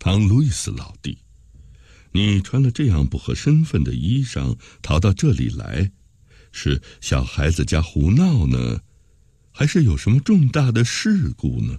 唐路易斯老弟，你穿了这样不合身份的衣裳逃到这里来，是小孩子家胡闹呢，还是有什么重大的事故呢？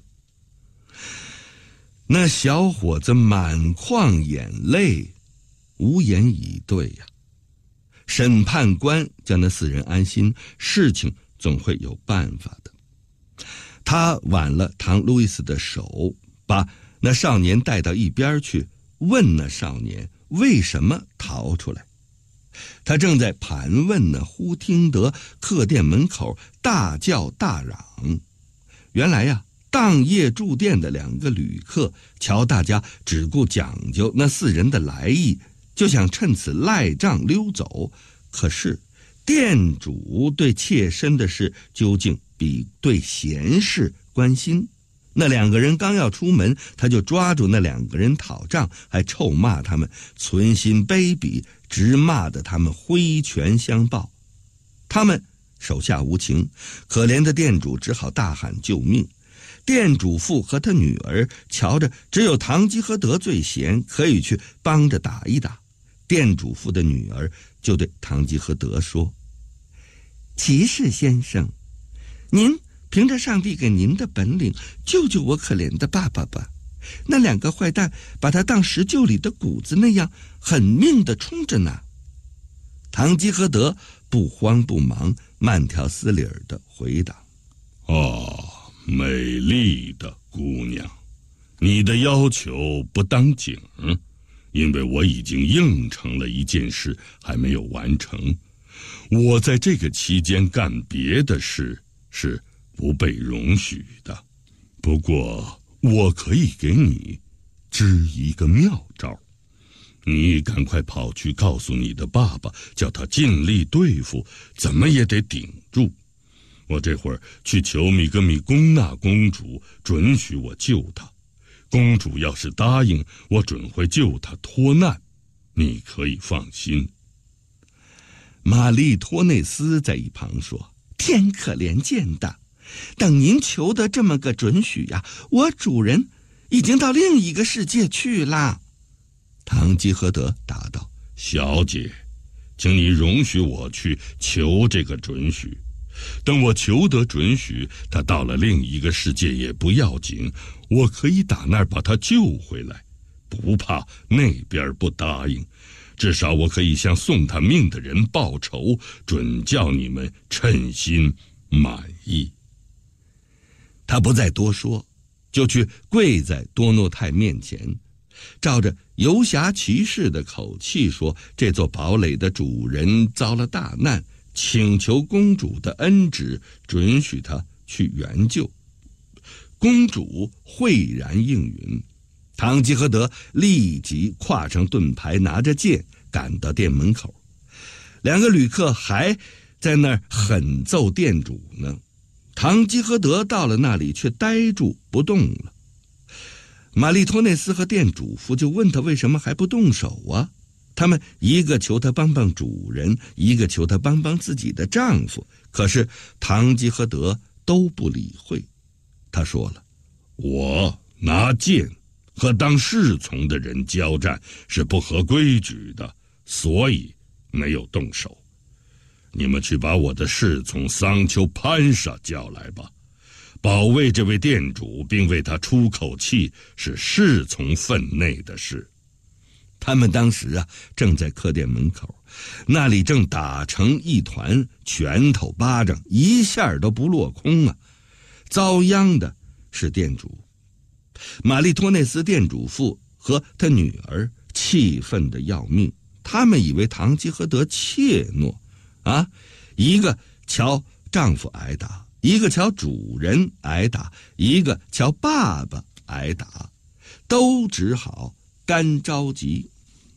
那小伙子满眶眼泪，无言以对呀。审判官叫那4人安心，事情总会有办法的。他挽了唐路易斯的手，把那少年带到一边去，问那少年为什么逃出来。他正在盘问呢，忽听得客店门口大叫大嚷。原来呀，当夜住店的2个旅客瞧大家只顾讲究那4人的来意，就想趁此赖账溜走。可是店主对妾身的事究竟比对闲事关心。那2个人刚要出门，他就抓住那2个人讨账，还臭骂他们存心卑鄙，直骂得他们挥拳相报。他们手下无情，可怜的店主只好大喊救命。店主妇和他女儿瞧着只有堂吉诃德最闲，可以去帮着打一打。店主妇的女儿就对堂吉诃德说：骑士先生，您凭着上帝给您的本领，救救我可怜的爸爸吧。那2个坏蛋把他当石臼里的谷子那样狠命地冲着呢。堂吉诃德不慌不忙，慢条斯理地回答：美丽的姑娘，你的要求不当紧，因为我已经应承了一件事还没有完成。我在这个期间干别的事是不被容许的。不过我可以给你支一个妙招，你赶快跑去告诉你的爸爸，叫他尽力对付，怎么也得顶住。我这会儿去求米格米贡娜公主准许我救她，公主要是答应，我准会救她脱难，你可以放心。玛丽托内斯在一旁说：天可怜见的，等您求得这么个准许呀，我主人已经到另一个世界去了。堂吉诃德答道：小姐，请你容许我去求这个准许。等我求得准许，他到了另一个世界也不要紧，我可以打那儿把他救回来，不怕那边不答应，至少我可以向送他命的人报仇，准叫你们称心满意。他不再多说，就去跪在多诺泰面前，照着游侠骑士的口气说：这座堡垒的主人遭了大难，请求公主的恩旨，准许他去援救。公主慧然应允。堂吉诃德立即跨上盾牌，拿着剑赶到店门口。2个旅客还在那儿狠揍店主呢。堂吉诃德到了那里却呆住不动了。玛丽托内斯和店主妇就问他为什么还不动手啊？他们一个求他帮帮主人，一个求他帮帮自己的丈夫，可是堂吉诃德都不理会。他说了：我拿剑和当侍从的人交战是不合规矩的，所以没有动手。你们去把我的侍从桑丘潘沙叫来吧，保卫这位店主并为他出口气是侍从分内的事。他们当时正在客店门口，那里正打成一团，拳头巴掌一下都不落空啊！遭殃的是店主。玛丽托内斯店主妇和他女儿气愤得要命，他们以为堂吉诃德怯懦一个瞧丈夫挨打，一个瞧主人挨打，一个瞧爸爸挨打，都只好干着急。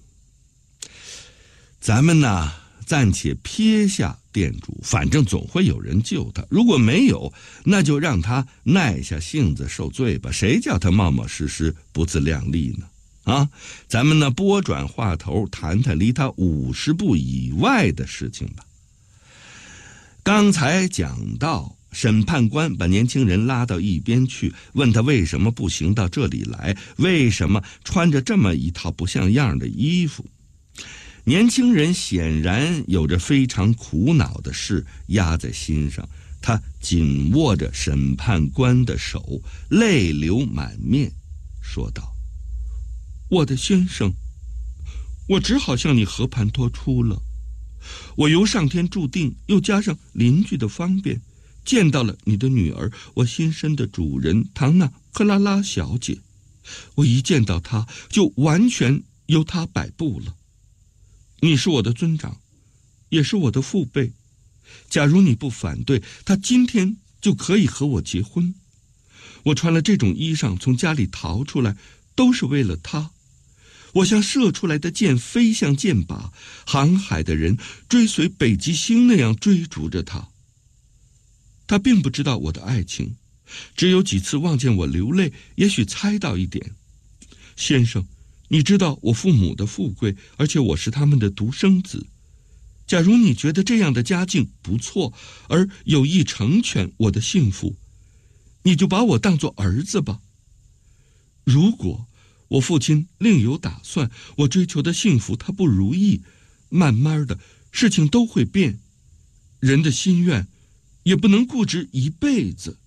咱们暂且撇下店主，反正总会有人救他，如果没有，那就让他耐下性子受罪吧，谁叫他冒冒失失不自量力呢？咱们拨转话头，谈谈离他50步以外的事情吧。刚才讲到审判官把年轻人拉到一边去，问他为什么步行到这里来，为什么穿着这么一套不像样的衣服。年轻人显然有着非常苦恼的事压在心上，他紧握着审判官的手，泪流满面，说道：我的先生，我只好向你和盘托出了。我由上天注定，又加上邻居的方便，见到了你的女儿，我心身的主人唐娜克拉拉小姐。我一见到她，就完全由她摆布了。你是我的尊长，也是我的父辈。假如你不反对，她今天就可以和我结婚。我穿了这种衣裳从家里逃出来，都是为了她。我像射出来的箭飞向箭靶，航海的人追随北极星那样追逐着他。他并不知道我的爱情，只有几次望见我流泪，也许猜到一点。先生，你知道我父母的富贵，而且我是他们的独生子。假如你觉得这样的家境不错，而有意成全我的幸福，你就把我当作儿子吧。如果我父亲另有打算，我追求的幸福他不如意，慢慢的事情都会变，人的心愿也不能固执一辈子。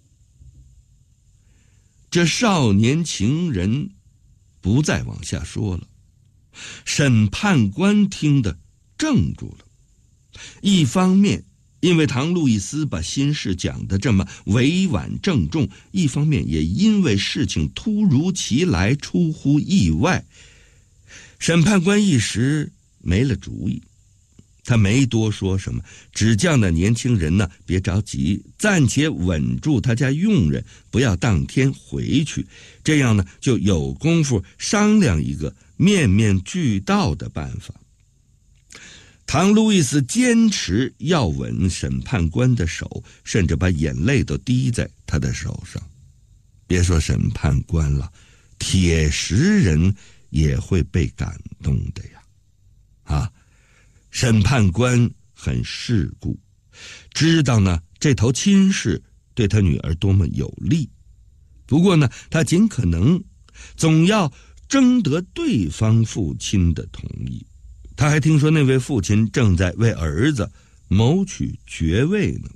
这少年情人不再往下说了，审判官听得怔住了。一方面因为唐路易斯把心事讲得这么委婉郑重，一方面也因为事情突如其来，出乎意外，审判官一时没了主意。他没多说什么，只叫那年轻人呢别着急，暂且稳住他家佣人，不要当天回去，这样呢就有功夫商量一个面面俱到的办法。唐路易斯坚持要吻审判官的手，甚至把眼泪都滴在他的手上。别说审判官了，铁石人也会被感动的呀。审判官很世故，知道呢这头亲事对他女儿多么有利，不过呢他尽可能总要征得对方父亲的同意。他还听说那位父亲正在为儿子谋取爵位呢。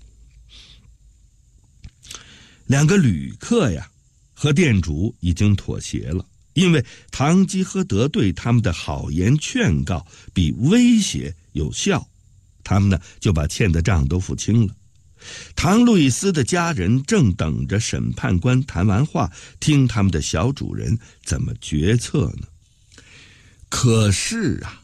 两个旅客呀和店主已经妥协了，因为唐吉诃德对他们的好言劝告比威胁有效，他们呢就把欠的账都付清了。唐路易斯的家人正等着审判官谈完话，听他们的小主人怎么决策呢。可是啊，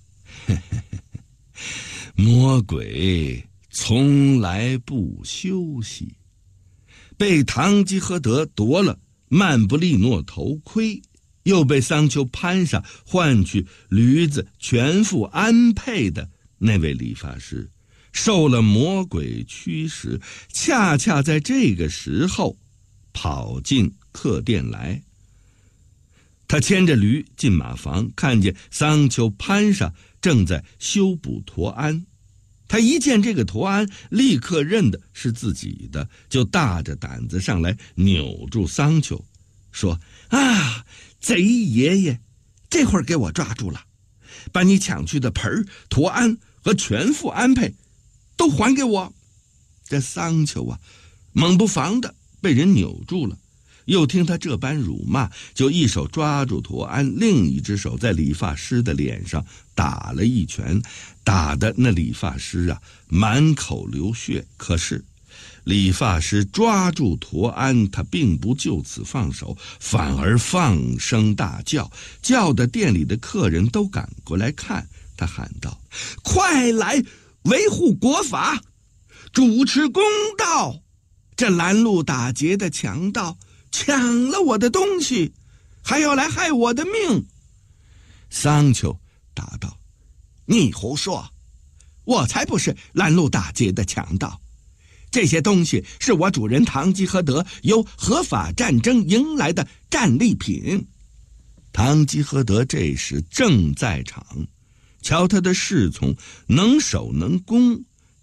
魔鬼从来不休息，被唐吉诃德夺了曼布利诺头盔，又被桑丘攀上换取驴子全副安配的那位理发师，受了魔鬼驱使，恰恰在这个时候跑进客店来。他牵着驴进马房，看见桑丘攀上正在修补驼鞍。他一见这个驼鞍，立刻认的是自己的，就大着胆子上来扭住桑丘，说：啊，贼爷爷，这会儿给我抓住了，把你抢去的盆、驼鞍和全副安配都还给我。这桑丘啊，猛不防的被人扭住了，又听他这般辱骂，就一手抓住驼鞍，另一只手在理发师的脸上打了一拳，打得那理发师啊满口流血。可是理发师抓住驼鞍，他并不就此放手，反而放声大叫，叫得店里的客人都赶过来看。他喊道：快来维护国法，主持公道！这拦路打劫的强盗抢了我的东西，还要来害我的命。桑丘答道：你胡说，我才不是拦路打劫的强盗，这些东西是我主人唐吉诃德由合法战争赢来的战利品。唐吉诃德这时正在场，瞧他的侍从能守能攻，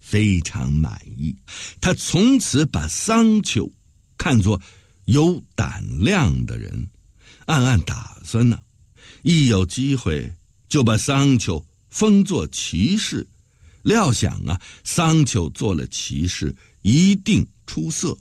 非常满意，他从此把桑丘看作有胆量的人，暗暗打算呢，一有机会就把桑丘封作骑士。料想啊，桑丘做了骑士一定出色。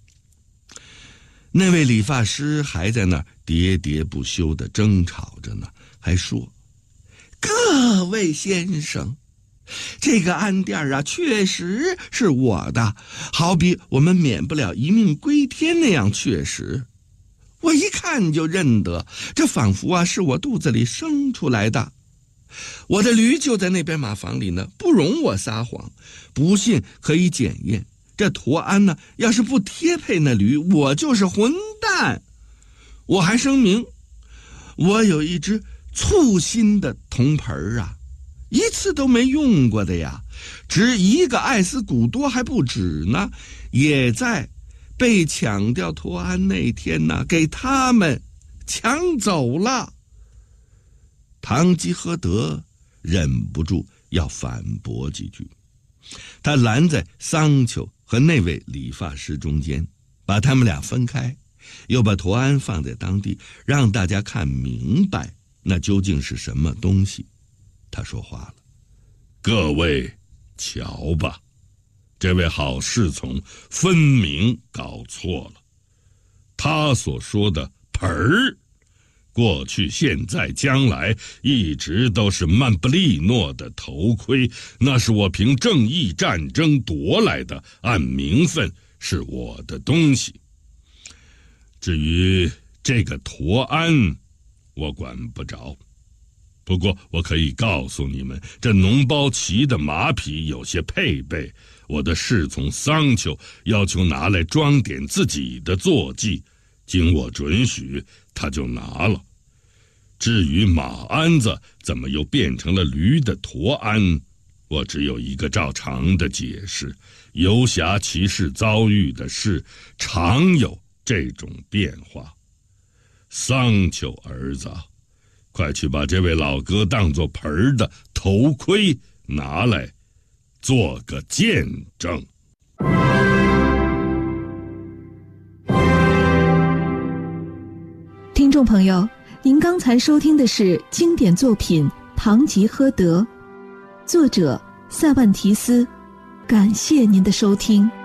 那位理发师还在那儿喋喋不休地争吵着呢，还说：各位先生，这个鞍垫啊，确实是我的，好比我们免不了一命归天那样确实。我一看就认得，这仿佛啊是我肚子里生出来的。我的驴就在那边马房里呢，不容我撒谎，不信可以检验。这驼鞍呢，要是不贴配那驴，我就是混蛋。我还声明，我有一只簇新的铜盆啊，一次都没用过的呀，值1个艾斯古多还不止呢，也在被抢掉驼鞍那天呢，给他们抢走了。堂吉诃德忍不住要反驳几句，他拦在桑丘和那位理发师中间，把他们俩分开，又把驼鞍放在当地，让大家看明白那究竟是什么东西。他说话了：各位瞧吧，这位好侍从分明搞错了，他所说的盆儿，过去现在将来一直都是曼布利诺的头盔，那是我凭正义战争夺来的，按名分是我的东西。至于这个驼鞍，我管不着。不过我可以告诉你们，这脓包骑的马匹有些配备，我的侍从桑丘要求拿来装点自己的坐骑，经我准许，他就拿了。至于马鞍子怎么又变成了驴的驼鞍，我只有一个照常的解释：游侠骑士遭遇的事常有这种变化。桑丘儿子，快去把这位老哥当作盆儿的头盔拿来，做个见证。 听众朋友，您刚才收听的是经典作品《堂吉诃德》，作者塞万提斯。感谢您的收听。